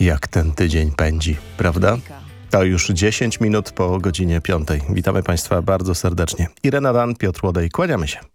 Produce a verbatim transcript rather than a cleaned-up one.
jak ten tydzień pędzi, prawda? To już dziesięć minut po godzinie piątej. Witamy Państwa bardzo serdecznie. Irena Dan, Piotr Łodej, kłaniamy się.